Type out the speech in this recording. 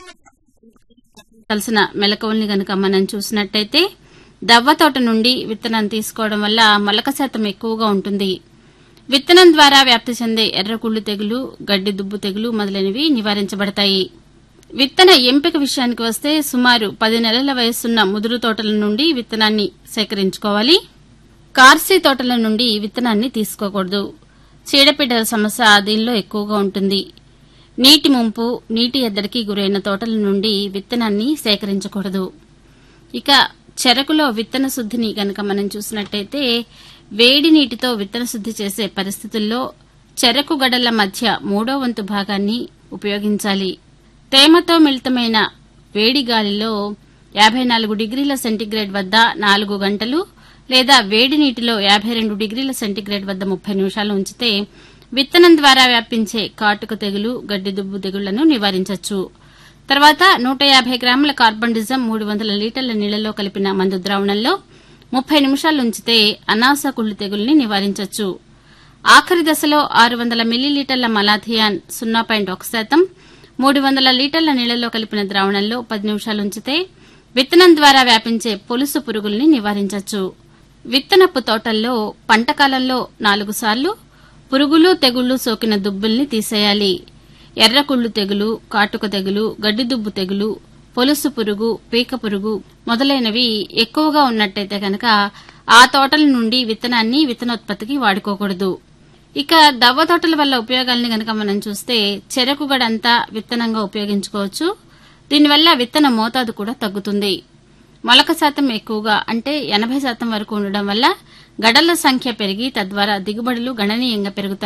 కలిసిన మెలకువల్ని గనక మనం చూసినట్టయితే దవ్వ తోట నుండి విత్తనం తీసుకోవడం వల్ల మొలక శాతం ఎక్కువగా ఉంటుంది. విత్తనం ద్వారా వ్యాప్తి చెందే ఎర్రకుళ్ళు తెగులు, గడ్డి దుబ్బు తెగులు మొదలైనవి నివారించబడతాయి. విత్తన ఎంపిక విషయానికి వస్తే సుమారు 10 నెలల వయస్సున్న ముదురు తోటల నుండి విత్తనాన్ని సేకరించుకోవాలి. కార్సీ తోటల నుండి విత్తనాన్ని తీసుకోకూడదు. చీడపీడల సమస్య దీనిలో ఎక్కువగా ఉంటుంది. నీటి ముంపు, నీటి ఎద్దడికి గురైన తోటల నుండి విత్తనాన్ని సేకరించకూడదు. ఇక చెరకులో విత్తన శుద్దిని గనక మనం చూసినట్టయితే వేడి నీటితో విత్తన శుద్ది చేసే పరిస్థితుల్లో చెరకు గడల మధ్య 3వ వంతు భాగాన్ని ఉపయోగించాలి. తేమతో మిళితమైన వేడి గాలిలో 54 డిగ్రీల సెంటీగ్రేడ్ వద్ద 4 గంటలు లేదా వేడి నీటిలో 52 డిగ్రీల సెంటీగ్రేడ్ వద్ద 30 నిమిషాలు ఉంచితే విత్తనం ద్వారా వ్యాపించే కాటుక తెగులు, గడ్డి దుబ్బు తెగుళ్లను నివారించవచ్చు. తర్వాత 150 గ్రాముల కార్బండిజం 300 లీటర్ల నీళ్లలో కలిపిన మందు ద్రావణంలో 30 నిమిషాలు ఉంచితే అనాస కుళ్ళు తెగుల్ని నివారించవచ్చు. ఆఖరి దశలో 600 మిల్లీలీటర్ల మలాథియాన్ 0.1%, 300 లీటర్ల నీళ్లలో కలిపిన ద్రావణంలో 10 నిమిషాలు ఉంచితే విత్తనం ద్వారా వ్యాపించే పొలుసు పురుగుల్ని నివారించవచ్చు. విత్తనపు తోటల్లో పంటకాలంలో 4 సార్లు పురుగులు, తెగుళ్లు సోకిన దుబ్బుల్ని తీసేయాలి. ఎర్రకుళ్ళు తెగులు, కాటుక తెగులు, గడ్డి దుబ్బు తెగులు, పొలుసు పురుగు, పీక పురుగు మొదలైనవి ఎక్కువగా ఉన్నట్టయితే కనుక ఆ తోటల నుండి విత్తనాన్ని విత్తనోత్పత్తికి వాడుకోకూడదు. ఇక దవ్వ తోటల వల్ల ఉపయోగాలని గనక మనం చూస్తే చెరకు గడంతా విత్తనంగా ఉపయోగించుకోవచ్చు. దీనివల్ల విత్తన మోతాదు కూడా తగ్గుతుంది. మొలక శాతం ఎక్కువగా అంటే 80% వరకు ఉండడం వల్ల గడల సంఖ్య పెరిగి తద్వారా దిగుబడులు గణనీయంగా పెరుగుతాయి.